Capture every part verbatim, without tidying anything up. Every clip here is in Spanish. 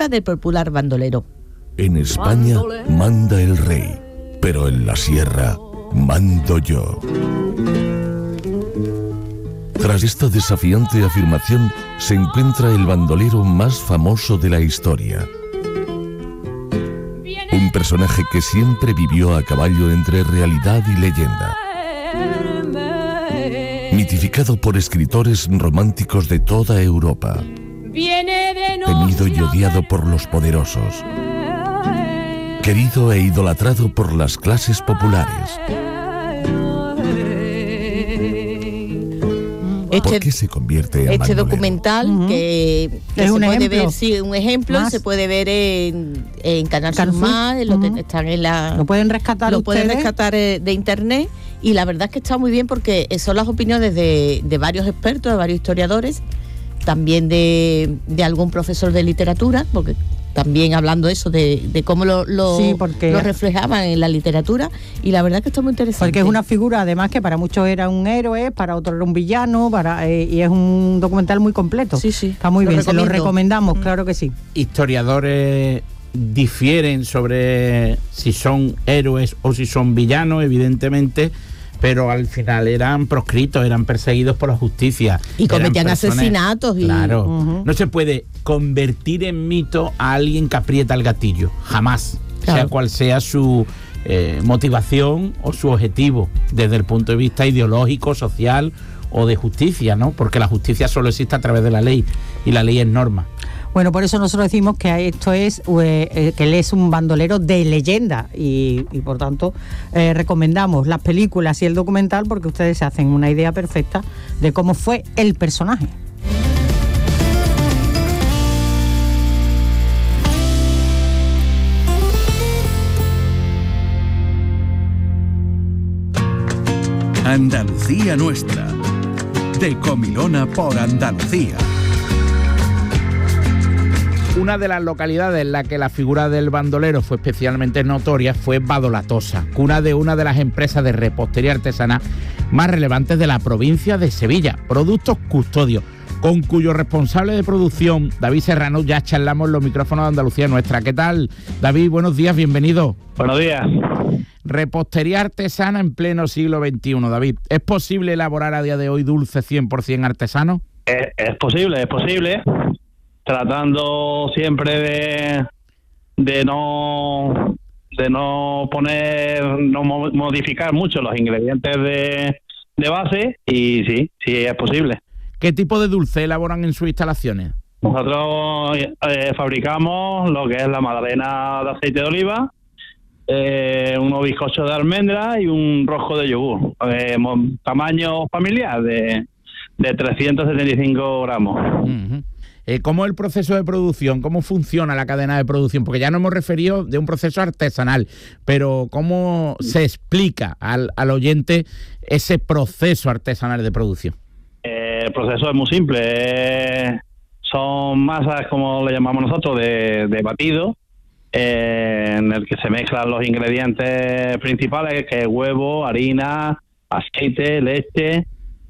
receta del popular bandolero. En España manda el rey, pero en la sierra mando yo. Tras esta desafiante afirmación se encuentra el bandolero más famoso de la historia. Un personaje que siempre vivió a caballo entre realidad y leyenda. Mitificado por escritores románticos de toda Europa. Temido y odiado por los poderosos. Querido e idolatrado por las clases populares. Este, ¿Por qué se convierte en este bandolero? documental uh-huh. que, que es se un puede ejemplo. ver, sí, un ejemplo, Más. se puede ver en, en Canal Sur Más, en lo, uh-huh. están en la, lo pueden rescatar lo ustedes. pueden rescatar de internet, y la verdad es que está muy bien porque son las opiniones de, de varios expertos, de varios historiadores, también de, de algún profesor de literatura, porque también hablando eso de, de cómo lo, lo, sí, porque, lo reflejaban en la literatura, y la verdad que está muy interesante. Porque es una figura, además, que para muchos era un héroe, para otros era un villano, para eh, y es un documental muy completo. Sí, sí. Está muy lo bien, recomiendo. Se lo recomendamos, mm. claro que sí. Historiadores difieren sobre si son héroes o si son villanos, evidentemente, pero al final eran proscritos, eran perseguidos por la justicia. Y cometían personas, asesinatos. Y, claro. uh-huh. No se puede convertir en mito a alguien que aprieta el gatillo. Jamás. Claro. Sea cual sea su eh, motivación o su objetivo, desde el punto de vista ideológico, social o de justicia, ¿no? Porque la justicia solo existe a través de la ley, y la ley es norma. Bueno, por eso nosotros decimos que esto es eh, que él es un bandolero de leyenda, y, y por tanto eh, recomendamos las películas y el documental, porque ustedes se hacen una idea perfecta de cómo fue el personaje. Andalucía Nuestra, de Comilona por Andalucía. Una de las localidades en la que la figura del bandolero fue especialmente notoria fue Badolatosa, cuna de una de las empresas de repostería artesana más relevantes de la provincia de Sevilla, Productos Custodios, con cuyo responsable de producción, David Serrano, ya charlamos en los micrófonos de Andalucía Nuestra. ¿Qué tal, David? Buenos días, bienvenido. Buenos días. Repostería artesana en pleno siglo veintiuno, David. ¿Es posible elaborar a día de hoy dulces cien por ciento artesanos? Es, es posible, es posible, tratando siempre de, de no de no poner, no modificar mucho los ingredientes de, de base, y sí, sí es posible. ¿Qué tipo de dulce elaboran en sus instalaciones? Nosotros eh, fabricamos lo que es la magdalena de aceite de oliva, eh, unos bizcochos de almendra y un rosco de yogur, eh, tamaño familiar de, de trescientos setenta y cinco gramos. Uh-huh. Eh, ¿Cómo es el proceso de producción? ¿Cómo funciona la cadena de producción? Porque ya nos hemos referido de un proceso artesanal, pero ¿cómo se explica al, al oyente ese proceso artesanal de producción? Eh, el proceso es muy simple. Eh, son masas, como le llamamos nosotros, de, de batido, eh, en el que se mezclan los ingredientes principales, que es huevo, harina, aceite, leche,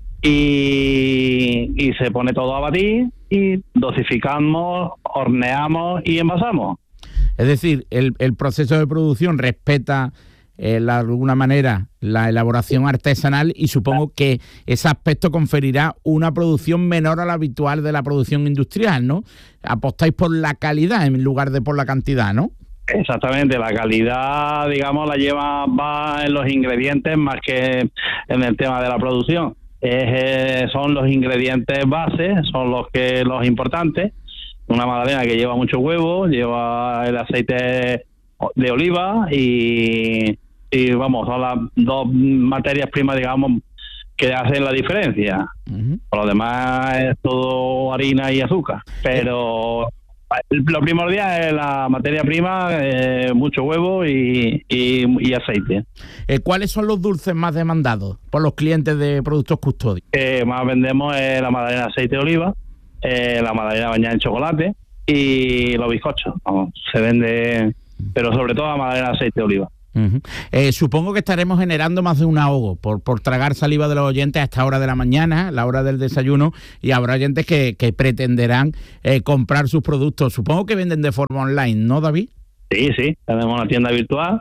y, y se pone todo a batir, y dosificamos, horneamos y envasamos. Es decir, el, el proceso de producción respeta eh, la, de alguna manera la elaboración artesanal, y supongo que ese aspecto conferirá una producción menor a la habitual de la producción industrial, ¿no? Apostáis por la calidad en lugar de por la cantidad, ¿no? Exactamente, la calidad, digamos, la lleva va en los ingredientes más que en el tema de la producción. Es, eh, son los ingredientes bases, son los que los importantes. Una magdalena que lleva mucho huevo, lleva el aceite de oliva y, y vamos, son las dos materias primas, digamos, que hacen la diferencia. Uh-huh. Por lo demás es todo harina y azúcar, pero lo primordial es la materia prima, eh, mucho huevo y, y, y aceite. Eh, ¿Cuáles son los dulces más demandados por los clientes de Productos Custodios? Eh, más vendemos eh, la magdalena de aceite de oliva, eh, la magdalena bañada en chocolate y los bizcochos. Vamos, se vende, pero sobre todo la magdalena de aceite de oliva. Uh-huh. Eh, supongo que estaremos generando más de un ahogo por, por tragar saliva de los oyentes a esta hora de la mañana, la hora del desayuno, y habrá oyentes que, que pretenderán eh, comprar sus productos. Supongo que venden de forma online, ¿no, David? Sí, sí, tenemos una tienda virtual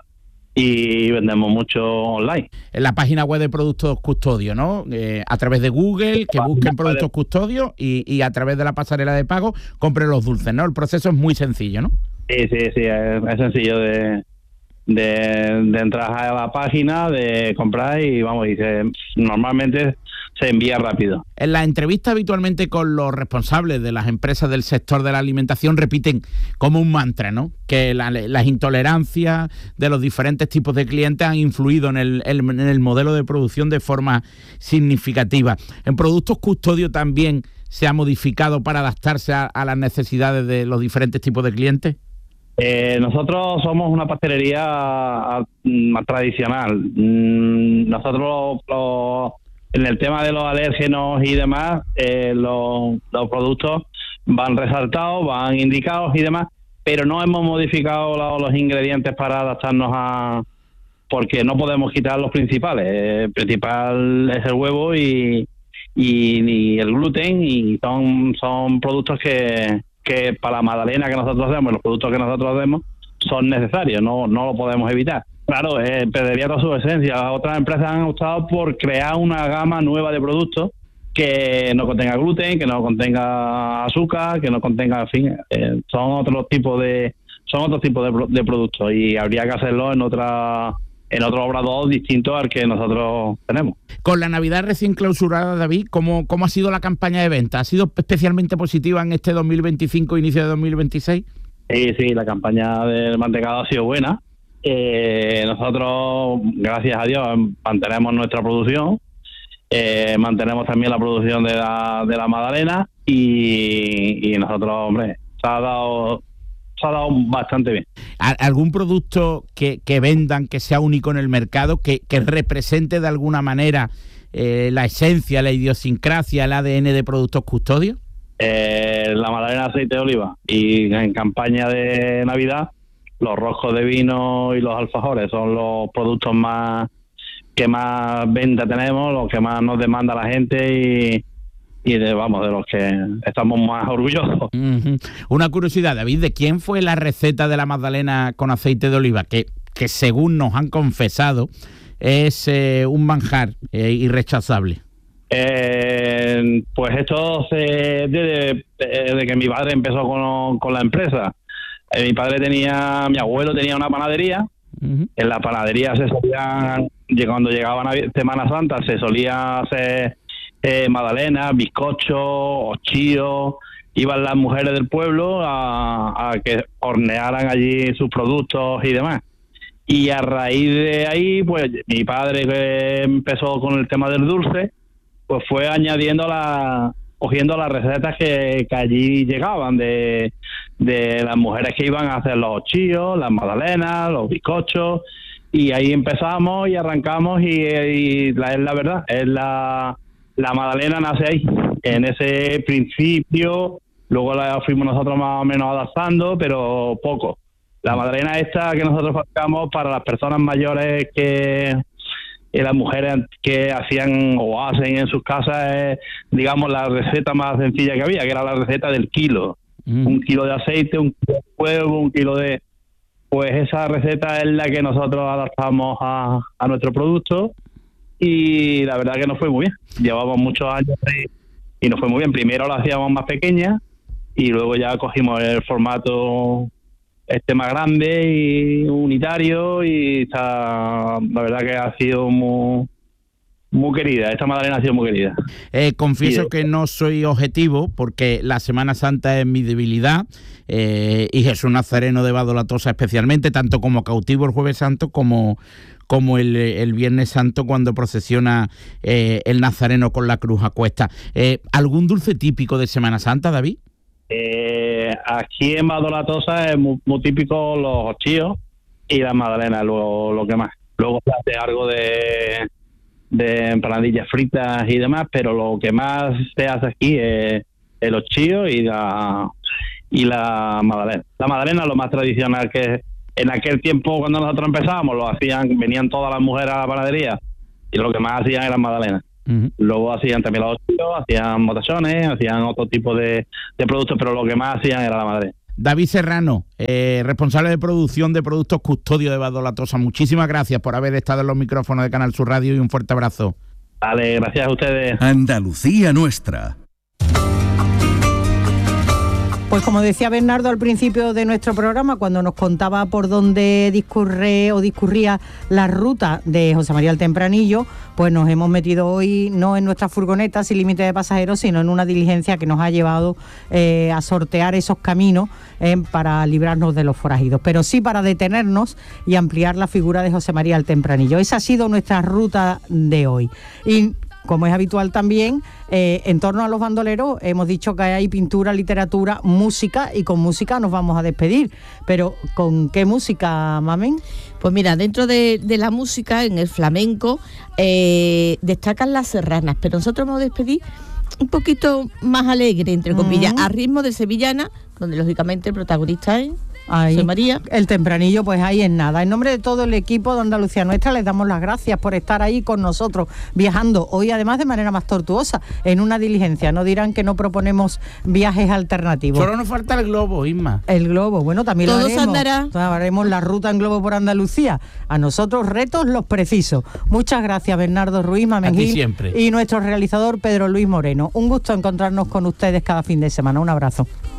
y vendemos mucho online. En la página web de Productos Custodio, ¿no? Eh, a través de Google, que busquen Productos Custodio y, y a través de la pasarela de pago compren los dulces, ¿no? El proceso es muy sencillo, ¿no? Sí, sí, sí, es, es sencillo de... De, de entrar a la página, de comprar y vamos, y se, normalmente se envía rápido. En la entrevista habitualmente con los responsables de las empresas del sector de la alimentación repiten como un mantra, ¿no? Que la, las intolerancias de los diferentes tipos de clientes han influido en el, el, en el modelo de producción de forma significativa. En Productos Custodio también se ha modificado para adaptarse a, a las necesidades de los diferentes tipos de clientes. Eh, nosotros somos una pastelería a, a, a, tradicional. Mm, nosotros lo, en el tema de los alérgenos y demás, eh, los, los productos van resaltados, van indicados y demás, pero no hemos modificado lo, los ingredientes para adaptarnos a... porque no podemos quitar los principales. El principal es el huevo y, y, y el gluten, y son, son productos que... que para la magdalena que nosotros hacemos, los productos que nosotros hacemos, son necesarios, no no lo podemos evitar. Claro, eh, perdería toda su esencia. Otras empresas han optado por crear una gama nueva de productos que no contenga gluten, que no contenga azúcar, que no contenga, en fin, eh, son otros tipos de son otros tipos de, de productos, y habría que hacerlo en otra en otro obrador distinto al que nosotros tenemos. Con la Navidad recién clausurada, David, ¿cómo, cómo ha sido la campaña de venta? ¿Ha sido especialmente positiva en este dos mil veinticinco, inicio de dos mil veintiséis? Sí, sí, la campaña del mantecado ha sido buena. Eh, nosotros, gracias a Dios, mantenemos nuestra producción, eh, mantenemos también la producción de la, de la magdalena, y, y nosotros, hombre, se ha dado... se ha dado bastante bien. ¿Algún producto que, que vendan que sea único en el mercado, que, que represente de alguna manera eh, la esencia, la idiosincrasia, el A D N de Productos Custodio? Eh, la magdalena de aceite de oliva, y en campaña de Navidad los roscos de vino y los alfajores son los productos más que más venta tenemos, los que más nos demanda la gente, y y de, vamos, de los que estamos más orgullosos. Uh-huh. Una curiosidad, David, ¿de quién fue la receta de la magdalena con aceite de oliva? Que, que según nos han confesado, es eh, un manjar eh, irrechazable. Eh, pues esto se desde de, de que mi padre empezó con, con la empresa. Eh, mi padre tenía, mi abuelo tenía una panadería. Uh-huh. En la panadería se solían, cuando llegaba Semana Santa, se solía hacer Eh, magdalena, bizcocho, ochillo. Iban las mujeres del pueblo a, a que hornearan allí sus productos y demás. Y a raíz de ahí, pues mi padre, que empezó con el tema del dulce, pues fue añadiendo la, cogiendo las recetas que, que allí llegaban de, de las mujeres que iban a hacer los ochillos, las magdalenas, los bizcochos, y ahí empezamos y arrancamos, y, y la, es la verdad, es la La magdalena nace ahí, en ese principio. Luego la fuimos nosotros más o menos adaptando, pero poco. La magdalena esta que nosotros fabricamos para las personas mayores, que eh, las mujeres que hacían o hacen en sus casas, es, digamos, la receta más sencilla que había, que era la receta del kilo. Mm. Un kilo de aceite, un kilo de huevo, un kilo de... Pues esa receta es la que nosotros adaptamos a, a nuestro producto. Y la verdad que nos fue muy bien. Llevamos muchos años y, y nos fue muy bien. Primero la hacíamos más pequeña y luego ya cogimos el formato este más grande y unitario, y está, la verdad que ha sido muy, muy querida. Esta magdalena ha sido muy querida. Eh, confieso de... que no soy objetivo, porque la Semana Santa es mi debilidad, eh, y Jesús Nazareno de Vado La Tosa especialmente, tanto como cautivo el Jueves Santo como... como el, el Viernes Santo, cuando procesiona eh, el Nazareno con la cruz a cuesta. Eh, ¿Algún dulce típico de Semana Santa, David? Eh, aquí en Vado La Tosa es muy, muy típico los ochillos y las magdalenas, lo, lo que más. Luego se hace algo de, de empanadillas fritas y demás, pero lo que más se hace aquí es el ochillo y la, y la magdalena. La magdalena es lo más tradicional que En aquel tiempo, cuando nosotros empezábamos, lo hacían, venían todas las mujeres a la panadería y lo que más hacían eran magdalenas. Uh-huh. Luego hacían también los ochillos, hacían motachones, hacían otro tipo de, de productos, pero lo que más hacían era la magdalena. David Serrano, eh, responsable de producción de productos Custodio de Vado La Tosa, muchísimas gracias por haber estado en los micrófonos de Canal Sur Radio y un fuerte abrazo. Vale, gracias a ustedes. Andalucía nuestra. Pues como decía Bernardo al principio de nuestro programa, cuando nos contaba por dónde discurre o discurría la ruta de José María el Tempranillo, pues nos hemos metido hoy no en nuestra furgoneta sin límite de pasajeros, sino en una diligencia que nos ha llevado eh, a sortear esos caminos eh, para librarnos de los forajidos, pero sí para detenernos y ampliar la figura de José María el Tempranillo. Esa ha sido nuestra ruta de hoy. Y como es habitual también, eh, en torno a los bandoleros hemos dicho que hay pintura, literatura, música, y con música nos vamos a despedir. Pero ¿con qué música, Mamen? Pues mira, dentro de, de la música, en el flamenco, eh, destacan las serranas, pero nosotros vamos a despedir un poquito más alegre, entre comillas, uh-huh. a ritmo de sevillana, donde lógicamente el protagonista es Ahí, José María. El Tempranillo, pues ahí es nada. En nombre de todo el equipo de Andalucía Nuestra les damos las gracias por estar ahí con nosotros, viajando hoy además de manera más tortuosa, en una diligencia. No dirán que no proponemos viajes alternativos. Solo nos falta el globo, Isma. El globo, bueno, también todo lo haremos. andará. Entonces, haremos la ruta en globo por Andalucía. A nosotros retos los precisos. Muchas gracias, Bernardo Ruiz, Mamen Gil, siempre. Y nuestro realizador Pedro Luis Moreno. Un gusto encontrarnos con ustedes cada fin de semana. Un abrazo.